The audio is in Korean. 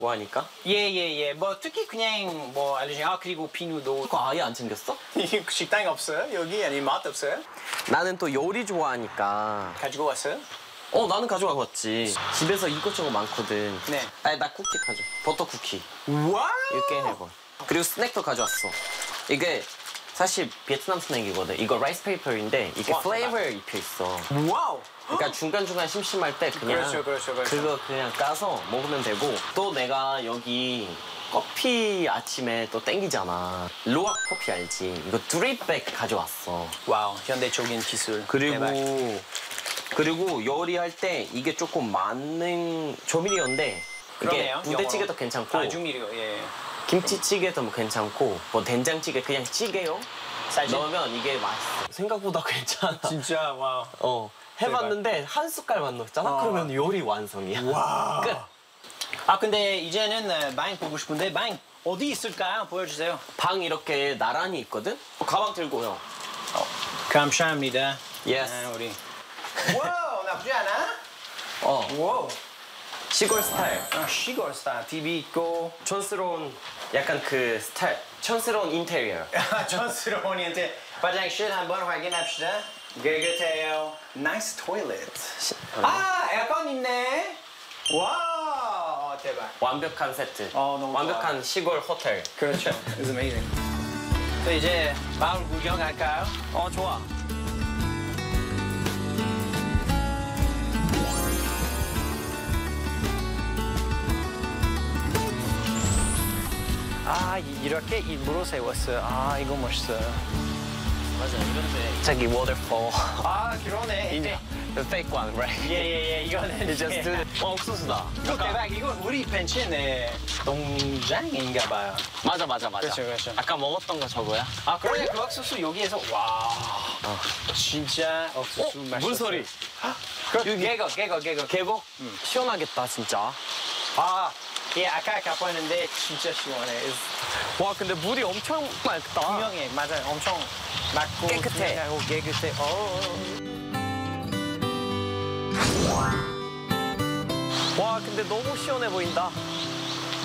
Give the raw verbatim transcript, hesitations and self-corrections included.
좋아하니까? 예예예. 뭐 특히 그냥 뭐 알려진 아 그리고 비누도. 그거 아예 안 챙겼어? 식당이 없어요? 여기 아니 맛 없어요? 나는 또 요리 좋아하니까. 가지고 왔어요? 어 나는 가져가고 왔지. 집에서 이것저것 많거든. 네. 아니 나 쿠키 가져. 버터 쿠키. 와우. 이렇게 해봐. 그리고 스낵도 가져왔어. 이게 사실 베트남 스낵이거든. 이거 라이스 페이퍼인데 이게 와, 플레이버 입혀 있어. 와우. 그러니까 중간중간 심심할 때 그냥 그렇죠, 그렇죠, 그렇죠. 그거 그냥 까서 먹으면 되고 또 내가 여기 커피 아침에 또 땡기잖아. 로아 커피 알지? 이거 드립백 가져왔어. 와우. 현대적인 기술. 그리고 대박. 그리고 요리할 때 이게 조금 많은 조미료인데 이게 그러네요, 부대찌개도 영어로. 괜찮고 아 조미료 예. 김치찌개도 뭐 괜찮고 뭐 된장찌개 그냥 찌개요 사실 넣으면 이게 맛있어. 생각보다 괜찮아. 진짜 와우. 어 해봤는데 한 숟갈만 넣었잖아. 어. 그러면 요리 완성이야. 와. 끝. 아 근데 이제는 방 보고 싶은데 방 어디 있을까요? 보여주세요. 방 이렇게 나란히 있거든. 어, 가방 들고요. 어. 감사합니다. Yes. 아, 우리. 와우 나쁘지 않아? 어 와우. 시골 스타일. 아, 시골 스타일 티비 있고. 촌스러운 약간 그 스타일. 촌스러운 인테리어. 촌스러운이한테 화장실 한번 확인합시다. 깨끗해요. 나이스 토일렛. 아 에어컨 있네. 와 대박. 완벽한 세트. 어, 너무 완벽한 좋아요. 시골 호텔. 그렇죠. It's amazing. 저 이제 마을 구경할까요? 어 좋아. 아 이- 이렇게 일부러 세웠어요. 아 이거 멋있어요. 맞아 이런데. 저기 waterfall. 아 그러네. 인정. The fake one, right? 예예예 이거는 You just do it. 어 옥수수다. 이거 대박. 이거 우리 펜션의 농장인가 봐요. 맞아 맞아 맞아. 그렇죠, 그렇죠. 아까 먹었던 거 저거야? 아 그래 그 옥수수 여기에서 와 진짜 옥수수 어, 맛있어. 물소리. 그 개거 개거 개거. 계곡? 시원하겠다 진짜. 아 예, 아까 가봤는데 진짜 시원해. 와 근데 물이 엄청 맑다. 분명해, 맞아요. 엄청 맑고 깨끗해. 투명하고 깨끗해. 어. 와 근데 너무 시원해 보인다.